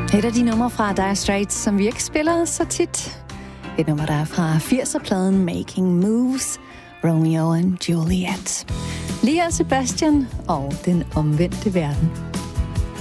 Et af de numre fra Dire Straits, som vi ikke spiller så tit. Et nummer, der er fra 80'er-pladen Making Moves, Romeo and Juliet. Lia Sebastian og Den omvendte verden.